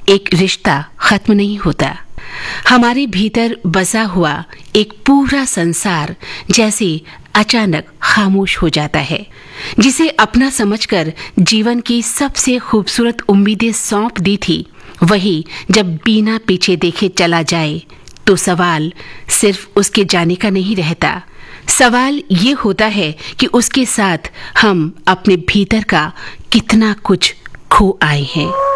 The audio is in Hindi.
एक रिश्ता खत्म नहीं होता। हमारे भीतर बसा हुआ एक पूरा संसार जैसे अचानक खामोश हो जाता है, जिसे अपना समझकर जीवन की सबसे खूबसूरत उम्मीदें सौंप दी थी, वही जब बिना पीछे देखे चला जाए तो सवाल सिर्फ उसके जाने का नहीं रहता। सवाल ये होता है कि उसके साथ हम अपने भीतर का कितना कुछ खो आए हैं।